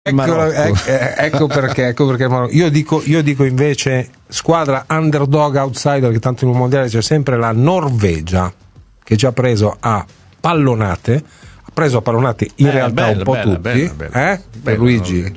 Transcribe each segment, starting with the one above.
Ecco perché io dico invece squadra underdog outsider, che tanto in un mondiale c'è sempre la Norvegia, che già ha preso a pallonate, in realtà un po' tutti, per Luigi.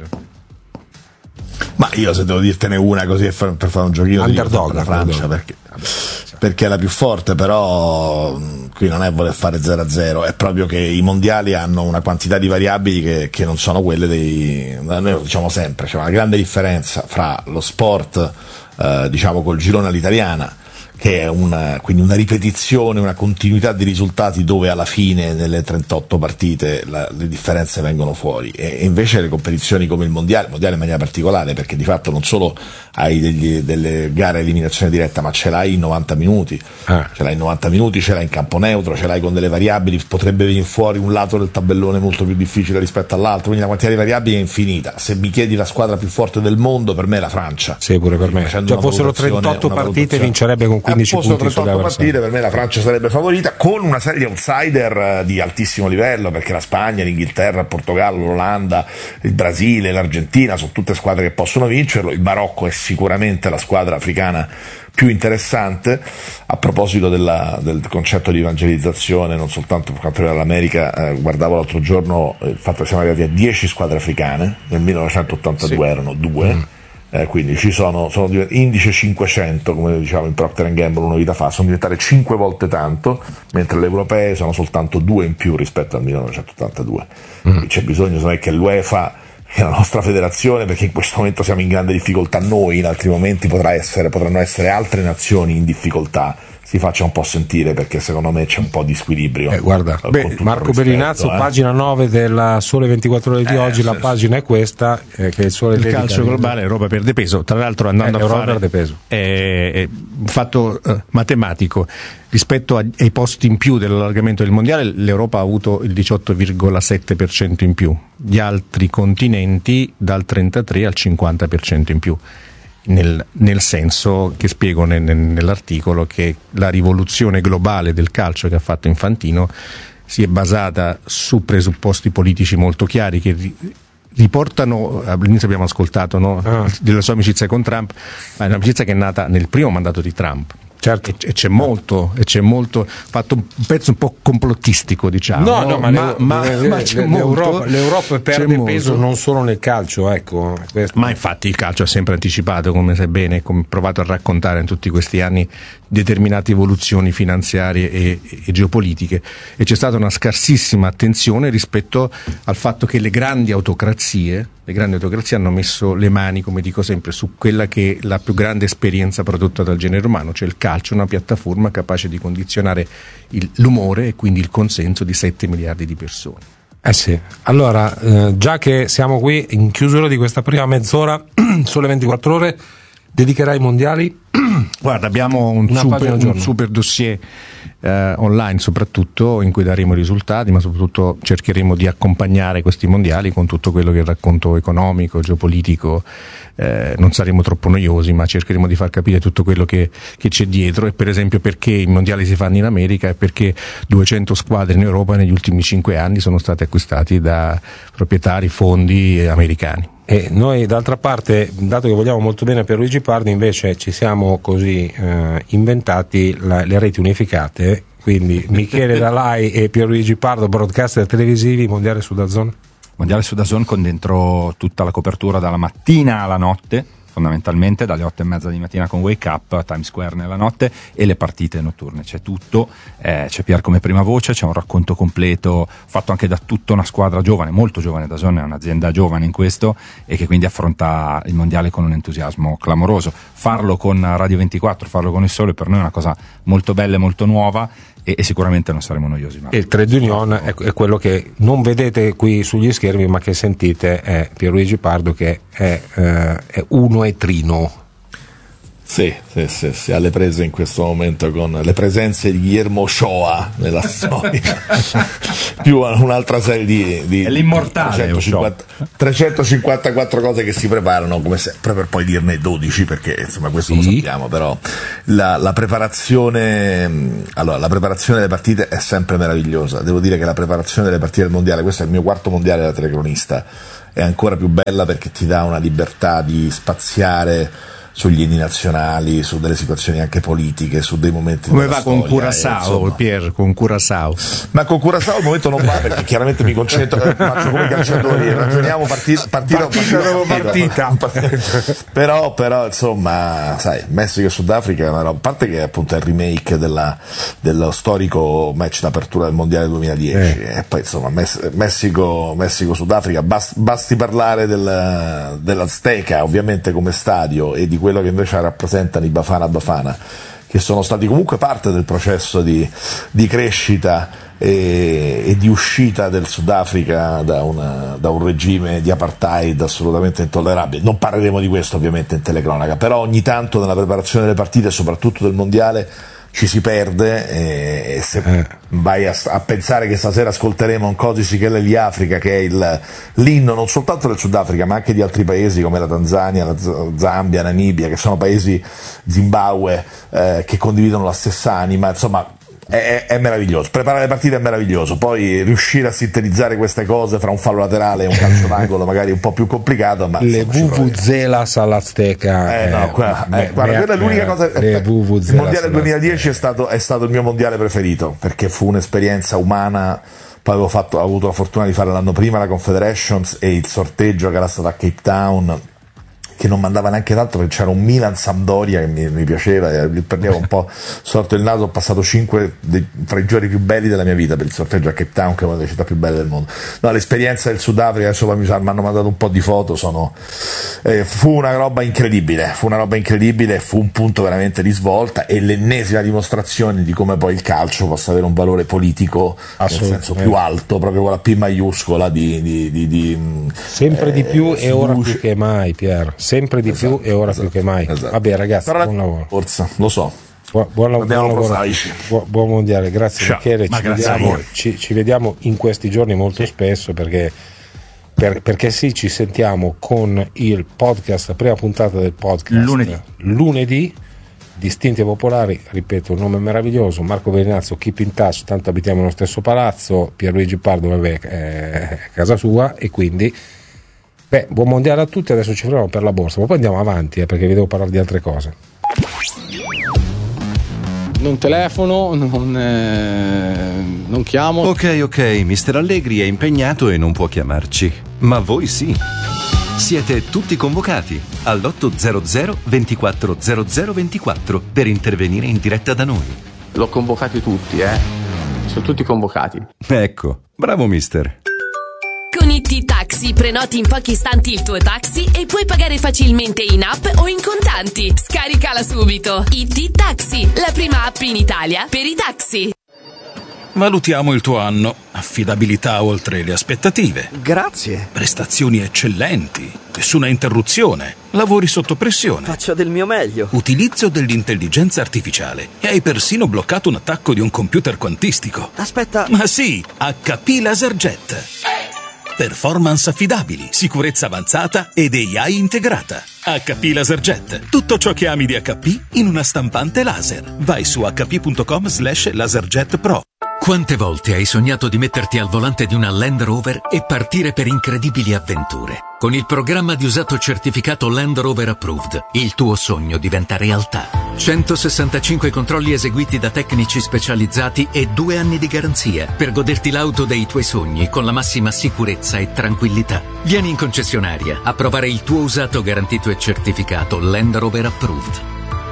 Ma io, se devo dirtene una così per fare un giochino, underdog, la Francia, perché è la più forte, però qui non è voler fare 0-0, è proprio che i mondiali hanno una quantità di variabili che non sono quelle noi lo diciamo sempre, c'è una grande differenza fra lo sport diciamo col girone all'italiana, che è quindi una ripetizione, una continuità di risultati dove alla fine nelle 38 partite le differenze vengono fuori, e invece le competizioni come il mondiale in maniera particolare, perché di fatto non solo hai delle gare a eliminazione diretta, ma ce l'hai in 90 minuti, ce l'hai in campo neutro, ce l'hai con delle variabili, potrebbe venire fuori un lato del tabellone molto più difficile rispetto all'altro, quindi la quantità di variabili è infinita. Se mi chiedi la squadra più forte del mondo, per me è la Francia. Sì, pure per me. Già fossero 38 partite vincerebbe con 15 punti 38 partite, per me la Francia sarebbe favorita, con una serie di outsider di altissimo livello, perché la Spagna, l'Inghilterra, il Portogallo, l'Olanda, il Brasile, l'Argentina sono tutte squadre che possono vincerlo. Il Marocco è sicuramente la squadra africana più interessante. A proposito del concetto di evangelizzazione, non soltanto per quanto riguarda l'America, guardavo l'altro giorno il fatto che siamo arrivati a 10 squadre africane, nel 1982 erano 2. Quindi ci sono indice 500, come diciamo in Procter & Gamble una vita fa, sono diventate 5 volte tanto, mentre le europee sono soltanto 2 in più rispetto al 1982. Quindi c'è bisogno, secondo me, che l'UEFA, che è la nostra federazione, perché in questo momento siamo in grande difficoltà noi, in altri momenti potranno essere altre nazioni in difficoltà, si faccia un po' sentire, perché secondo me c'è un po' di squilibrio. Guarda, Marco Bellinazzo, pagina 9 della Sole 24 Ore di oggi, la pagina è questa, che è il calcio globale, Europa perde peso. Tra l'altro, andando a fare perde peso. Un fatto matematico, rispetto ai posti in più dell'allargamento del mondiale, l'Europa ha avuto il 18,7% in più, gli altri continenti dal 33 al 50% in più. Nel senso che spiego nell'articolo, che la rivoluzione globale del calcio che ha fatto Infantino si è basata su presupposti politici molto chiari, che riportano, all'inizio abbiamo ascoltato, no? Della sua amicizia con Trump, ma è un'amicizia che è nata nel primo mandato di Trump. Certo. E c'è molto fatto un pezzo un po' complottistico, diciamo. Ma c'è molto. L'Europa perde peso non solo nel calcio, ecco. Ma infatti il calcio ha sempre anticipato, come sai bene, come provato a raccontare in tutti questi anni, determinate evoluzioni finanziarie e geopolitiche, e c'è stata una scarsissima attenzione rispetto al fatto che le grandi autocrazie hanno messo le mani, come dico sempre, su quella che è la più grande esperienza prodotta dal genere umano, cioè il calcio, una piattaforma capace di condizionare l'umore e quindi il consenso di 7 miliardi di persone. Sì, allora già che siamo qui in chiusura di questa prima mezz'ora, Sole 24 Ore dedicherà ai mondiali. Guarda, abbiamo un super dossier online, soprattutto, in cui daremo i risultati, ma soprattutto cercheremo di accompagnare questi mondiali con tutto quello che è il racconto economico, geopolitico. Non saremo troppo noiosi, ma cercheremo di far capire tutto quello che c'è dietro, e per esempio perché i mondiali si fanno in America e perché 200 squadre in Europa negli ultimi 5 anni sono state acquistate da proprietari, fondi americani. E noi, d'altra parte, dato che vogliamo molto bene per Luigi Pardo, invece ci siamo così inventati le reti unificate, quindi Michele Dalai e Pierluigi Pardo, broadcaster televisivi, mondiale su DAZN. Mondiale su DAZN, con dentro tutta la copertura dalla mattina alla notte, fondamentalmente dalle 8:30 di mattina con Wake Up, Times Square nella notte, e le partite notturne, c'è tutto, c'è Pier come prima voce, c'è un racconto completo fatto anche da tutta una squadra giovane, molto giovane. DAZN è un'azienda giovane in questo, e che quindi affronta il mondiale con un entusiasmo clamoroso. Farlo con Radio 24, farlo con il Sole, per noi è una cosa molto bella e molto nuova, e sicuramente non saremo noiosi. E il trade union è quello che non vedete qui sugli schermi, ma che sentite, è Pierluigi Pardo, che è uno e trino. Sì, alle prese in questo momento con le presenze di Guillermo Ochoa nella storia, più un'altra serie di è l'immortale 354 cose che si preparano, come sempre, per poi dirne 12, perché insomma questo lo sappiamo, però la preparazione delle partite è sempre meravigliosa. Devo dire che la preparazione delle partite del mondiale, questo è il mio 4º mondiale da telecronista, è ancora più bella perché ti dà una libertà di spaziare sugli inni nazionali, su delle situazioni anche politiche, su dei momenti. Come va con Curaçao, Pier? Con Curaçao? Ma con Curaçao al momento non va perché chiaramente mi concentro, faccio come i calciatori, ragioniamo partita. Però insomma, sai, Messico e Sudafrica, a parte che appunto è il remake dello storico match d'apertura del mondiale 2010 e poi insomma Messico-Sudafrica, basti parlare dell'Azteca ovviamente come stadio e di quello che invece rappresentano i Bafana, che sono stati comunque parte del processo di crescita e di uscita del Sudafrica da un regime di apartheid assolutamente intollerabile. Non parleremo di questo ovviamente in telecronaca, però ogni tanto nella preparazione delle partite, soprattutto del mondiale, ci si perde, e se vai a pensare che stasera ascolteremo un Nkosi Sikelel' Africa, che è l'inno non soltanto del Sudafrica ma anche di altri paesi come la Tanzania, la Zambia, Namibia, che sono paesi, Zimbabwe, che condividono la stessa anima, insomma è meraviglioso. Preparare le partite è meraviglioso, poi riuscire a sintetizzare queste cose fra un fallo laterale e un calcio d'angolo magari un po' più complicato, ma le vuvuzelas all'Azteca guarda, quella è l'unica cosa. Il mondiale 2010 è stato il mio mondiale preferito perché fu un'esperienza umana. Poi ho avuto la fortuna di fare l'anno prima la Confederations e il sorteggio che era stato a Cape Town, che non mandava neanche tanto perché c'era un Milan-Sampdoria che mi piaceva, prendevo un po' sorto il naso. Ho passato 5 tra i giorni più belli della mia vita per il sorteggio a Cape Town, che è una delle città più belle del mondo. No, l'esperienza del Sudafrica, adesso mi hanno mandato un po' di foto, fu una roba incredibile, fu un punto veramente di svolta e l'ennesima dimostrazione di come poi il calcio possa avere un valore politico nel senso più alto, proprio con la P maiuscola sempre di più e ora più che mai, Pier. Sempre di più e ora più che mai. Vabbè ragazzi, buon lavoro. Forza, lo so. Buon lavoro. Buon mondiale, grazie Michele. Ci vediamo in questi giorni molto spesso perché sì, ci sentiamo con il podcast, la prima puntata del podcast lunedì. Distinti e popolari, ripeto, un nome meraviglioso, Marco Verinazzo, keep in touch, tanto abitiamo nello stesso palazzo, Pierluigi Pardo è casa sua e quindi buon mondiale a tutti. Adesso ci fermiamo per la borsa, ma poi andiamo avanti perché vi devo parlare di altre cose. Non telefono, non chiamo. Ok, Mister Allegri è impegnato e non può chiamarci, ma voi sì. Siete tutti convocati all'800 24 00 24 per intervenire in diretta da noi. L'ho convocati tutti, sono tutti convocati. Ecco, bravo mister. Con IT Taxi prenoti in pochi istanti il tuo taxi e puoi pagare facilmente in app o in contanti. Scaricala subito. IT Taxi, la prima app in Italia per i taxi. Valutiamo il tuo anno. Affidabilità oltre le aspettative. Grazie. Prestazioni eccellenti. Nessuna interruzione. Lavori sotto pressione. Faccio del mio meglio. Utilizzo dell'intelligenza artificiale. E hai persino bloccato un attacco di un computer quantistico. Aspetta. Ma sì, HP LaserJet. Performance affidabili, sicurezza avanzata ed AI integrata. HP LaserJet. Tutto ciò che ami di HP in una stampante laser. Vai su hp.com/laserjet pro. Quante volte hai sognato di metterti al volante di una Land Rover e partire per incredibili avventure? Con il programma di usato certificato Land Rover Approved, il tuo sogno diventa realtà. 165 controlli eseguiti da tecnici specializzati e 2 anni di garanzia per goderti l'auto dei tuoi sogni con la massima sicurezza e tranquillità. Vieni in concessionaria a provare il tuo usato garantito e certificato Land Rover Approved.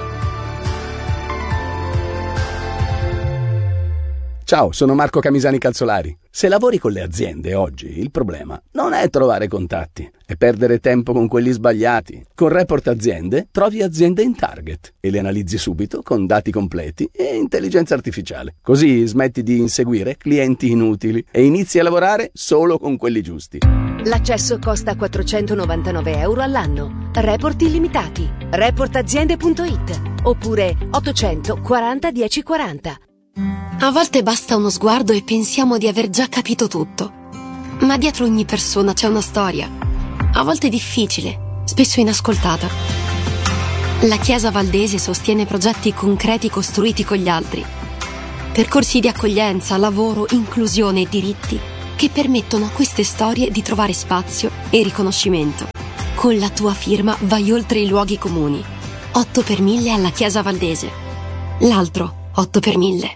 Ciao, sono Marco Camisani Calzolari. Se lavori con le aziende oggi, il problema non è trovare contatti, è perdere tempo con quelli sbagliati. Con Report Aziende trovi aziende in target e le analizzi subito con dati completi e intelligenza artificiale. Così smetti di inseguire clienti inutili e inizi a lavorare solo con quelli giusti. L'accesso costa €499 all'anno. Report illimitati. Reportaziende.it oppure 840 1040. A volte basta uno sguardo e pensiamo di aver già capito tutto. Ma dietro ogni persona c'è una storia. A volte difficile, spesso inascoltata. La Chiesa Valdese sostiene progetti concreti costruiti con gli altri. Percorsi di accoglienza, lavoro, inclusione e diritti che permettono a queste storie di trovare spazio e riconoscimento. Con la tua firma vai oltre i luoghi comuni. 8 per 1000 alla Chiesa Valdese. L'altro 8 per 1000.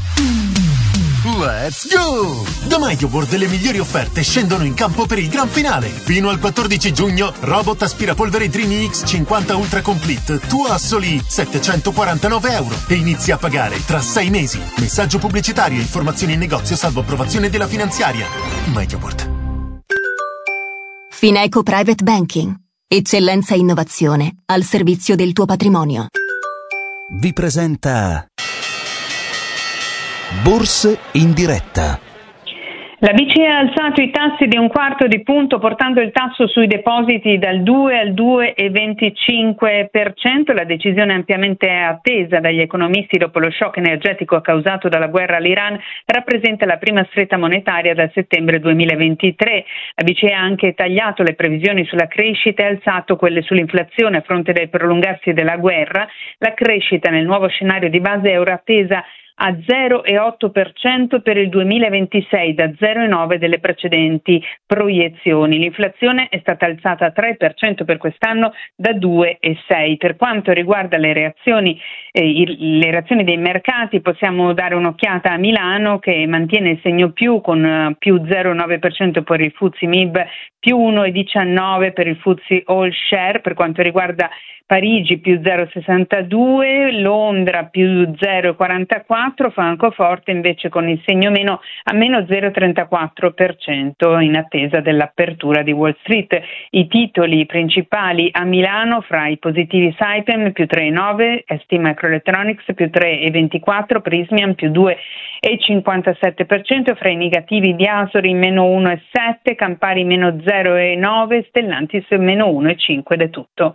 Let's go! Da MyYogurt le migliori offerte scendono in campo per il gran finale. Fino al 14 giugno, robot aspirapolvere Dreamy X50 Ultra Complete, tu a soli €749 e inizi a pagare tra 6 mesi. Messaggio pubblicitario e informazioni in negozio salvo approvazione della finanziaria. MyYogurt. Fineco Private Banking. Eccellenza e innovazione al servizio del tuo patrimonio. Vi presenta Borse in diretta. La BCE ha alzato i tassi di 1/4 di punto, portando il tasso sui depositi dal 2 al 2,25%. La decisione ampiamente attesa dagli economisti dopo lo shock energetico causato dalla guerra all'Iran rappresenta la prima stretta monetaria dal settembre 2023. La BCE ha anche tagliato le previsioni sulla crescita e alzato quelle sull'inflazione a fronte del prolungarsi della guerra. La crescita nel nuovo scenario di base è ora attesa a 0,8% per il 2026, da 0,9% delle precedenti proiezioni. L'inflazione è stata alzata a 3% per quest'anno, da 2,6%. Per quanto riguarda le reazioni dei mercati, possiamo dare un'occhiata a Milano, che mantiene il segno più con più 0,9% per il FTSE MIB, più 1,19% per il FTSE All Share. Per quanto riguarda Parigi più 0,62%, Londra più 0,44%, Francoforte invece con il segno meno a meno 0,34% in attesa dell'apertura di Wall Street. I titoli principali a Milano: fra i positivi Saipem più 3,9%, ST Microelectronics più 3,24%, Prysmian più 2,57%, fra i negativi Diasori meno 1,7%, Campari meno 0,9%, Stellantis meno 1,5%. ed è tutto.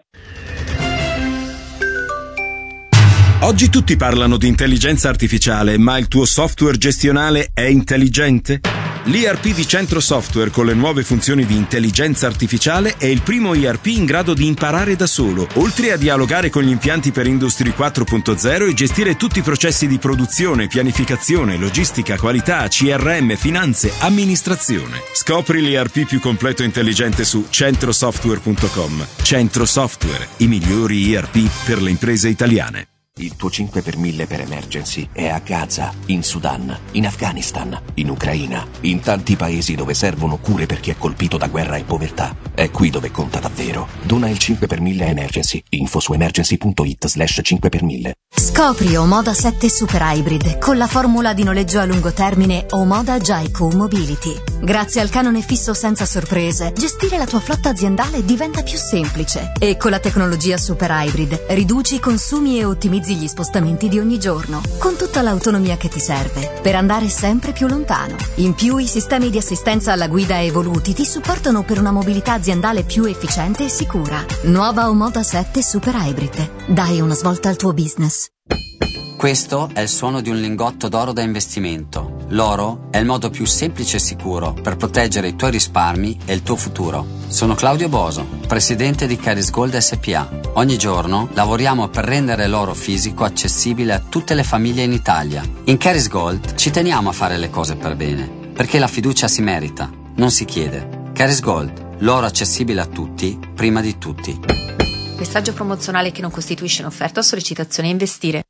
Oggi tutti parlano di intelligenza artificiale, ma il tuo software gestionale è intelligente? L'ERP di Centro Software con le nuove funzioni di intelligenza artificiale è il primo ERP in grado di imparare da solo, oltre a dialogare con gli impianti per Industry 4.0 e gestire tutti i processi di produzione, pianificazione, logistica, qualità, CRM, finanze, amministrazione. Scopri l'ERP più completo e intelligente su centrosoftware.com. Centro Software, i migliori ERP per le imprese italiane. Il tuo 5 per 1000 per emergency è a Gaza, in Sudan, in Afghanistan, in Ucraina, in tanti paesi dove servono cure per chi è colpito da guerra e povertà. È qui dove conta davvero. Dona il 5 per 1000 emergency. Info su emergency.it/5 per 1000. Scopri Omoda 7 Super Hybrid con la formula di noleggio a lungo termine Omoda Jaico Mobility. Grazie al canone fisso senza sorprese, gestire la tua flotta aziendale diventa più semplice. E con la tecnologia Super Hybrid riduci i consumi e ottimizzi gli spostamenti di ogni giorno, con tutta l'autonomia che ti serve per andare sempre più lontano. In più, i sistemi di assistenza alla guida evoluti ti supportano per una mobilità aziendale più efficiente e sicura. Nuova Omoda 7 Super Hybrid. Dai una svolta al tuo business. Questo è il suono di un lingotto d'oro da investimento. L'oro è il modo più semplice e sicuro per proteggere i tuoi risparmi e il tuo futuro. Sono Claudio Boso, presidente di Caris Gold SPA. Ogni giorno lavoriamo per rendere l'oro fisico accessibile a tutte le famiglie in Italia. In Caris Gold ci teniamo a fare le cose per bene, perché la fiducia si merita, non si chiede. Caris Gold, l'oro accessibile a tutti, prima di tutti. Messaggio promozionale che non costituisce un'offerta o sollecitazione a investire.